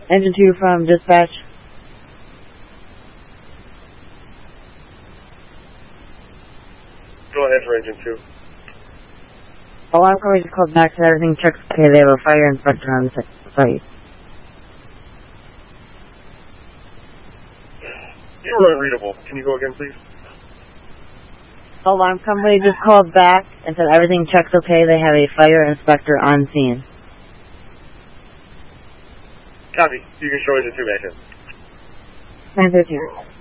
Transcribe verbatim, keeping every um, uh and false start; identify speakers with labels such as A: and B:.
A: Engine two from dispatch.
B: Go ahead for engine two.
A: Alarm company just called back, said everything checks okay. They have a fire inspector on the site.
B: You were unreadable. Can you go again, please?
A: Alarm company just called back and said everything checks okay. They have a fire inspector on scene.
B: Copy. You can show engine two back in.
A: nine thirteen.